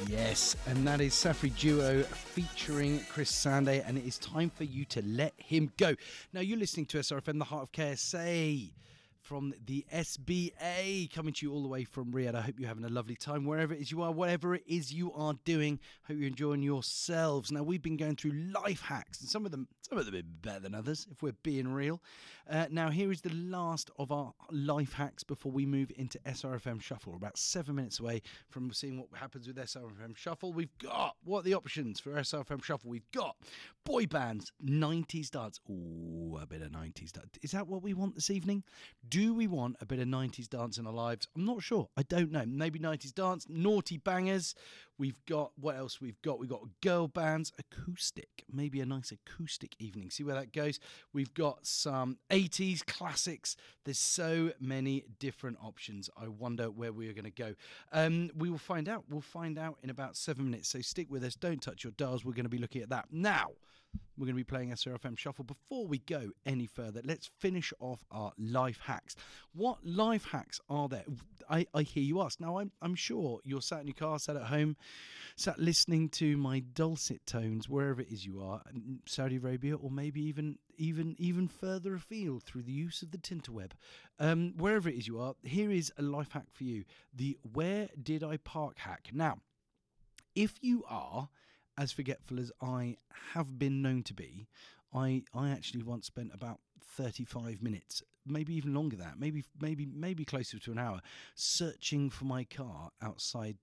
Yes, and that is Safri Duo featuring Chris Sande, and it is time for you to let him go. Now, you're listening to SRFM, the Heart of KSA, from the SBA, coming to you all the way from Riyadh. I hope you're having a lovely time wherever it is you are, whatever it is you are doing. Hope you're enjoying yourselves. Now, we've been going through life hacks, and some of them are better than others, if we're being real. Now, here is the last of our life hacks before we move into SRFM Shuffle. We're about 7 minutes away from seeing what happens with SRFM Shuffle. We've got, what are the options for SRFM Shuffle? We've got boy bands, 90s dance. Ooh, a bit of 90s dance. Is that what we want this evening? Do we want a bit of 90s dance in our lives? I'm not sure. I don't know. Maybe 90s dance, naughty bangers. We've got, what else we've got? We've got girl bands, acoustic. Maybe a nice acoustic evening. See where that goes. We've got some 80s classics. There's so many different options. I wonder where we are going to go. We will find out. We'll find out in about 7 minutes. So stick with us. Don't touch your dials. We're going to be looking at that. Now, we're going to be playing SRFM Shuffle. Before we go any further, let's finish off our life hacks. What life hacks are there? I hear you ask. Now, I'm sure you're sat in your car, sat at home, sat listening to my dulcet tones, wherever it is you are, in Saudi Arabia, or maybe even further afield through the use of the Tinterweb. Wherever it is you are, here is a life hack for you. The Where Did I Park hack. Now, if you are as forgetful as I have been known to be, I actually once spent about 35 minutes, maybe even longer than that, maybe closer to an hour, searching for my car outside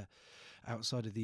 of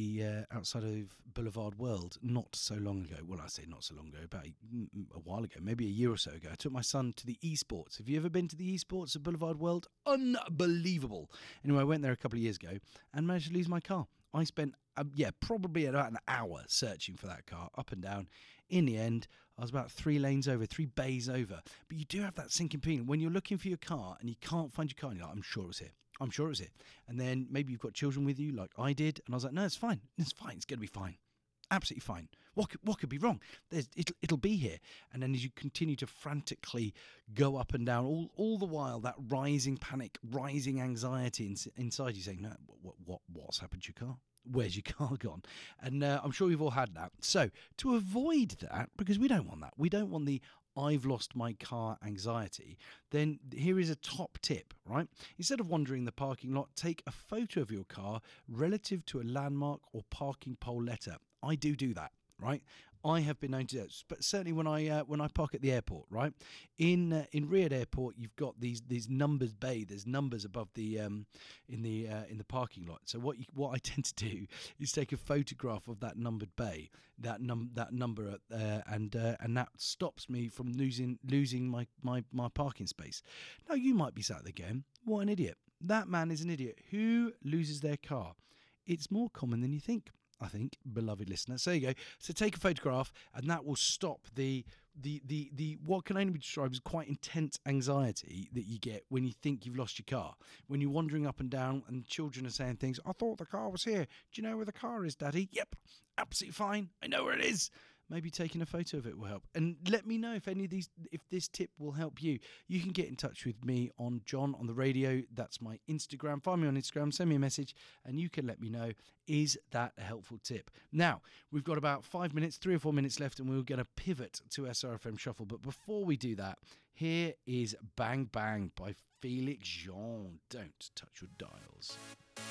Boulevard World not so long ago. Well, I say not so long ago, about a while ago, maybe a year or so ago. I took my son to the eSports. Have you ever been to the eSports at Boulevard World? Unbelievable. Anyway, I went there a couple of years ago and managed to lose my car. I spent, probably about an hour searching for that car, up and down. In the end, I was about 3 bays over. But you do have that sinking feeling when you're looking for your car and you can't find your car, and you're like, I'm sure it was here. I'm sure it was here. And then maybe you've got children with you, like I did, and I was like, no, it's fine. It's fine. It's going to be fine. Absolutely fine. What could be wrong? It'll be here. And then as you continue to frantically go up and down, all the while that rising panic, rising anxiety inside you, saying, "No, what's happened to your car? Where's your car gone?" And I'm sure you've all had that. So to avoid that, because we don't want that, we don't want the I've lost my car anxiety, then here is a top tip, right? Instead of wandering the parking lot, take a photo of your car relative to a landmark or parking pole letter. I do that, right? I have been known to do that, but certainly when I park at the airport, right? In Riyadh Airport, you've got these numbers bay. There's numbers above the in the parking lot. So what I tend to do is take a photograph of that numbered bay, that number, and that stops me from losing my parking space. Now you might be sat there going, "What an idiot! That man is an idiot. Who loses their car?" It's more common than you think, I think, beloved listener. So there you go. So take a photograph, and that will stop the what can only be described as quite intense anxiety that you get when you think you've lost your car. When you're wandering up and down and children are saying things, "I thought the car was here. Do you know where the car is, Daddy?" "Yep, absolutely fine. I know where it is." Maybe taking a photo of it will help. And let me know if this tip will help you. You can get in touch with me on John on the radio. That's my Instagram. Find me on Instagram, send me a message, and you can let me know, is that a helpful tip? Now, we've got about 5 minutes, 3 or 4 minutes left, and we're going to pivot to SRFM Shuffle. But before we do that, here is Bang Bang by Felix Jean. Don't touch your dials.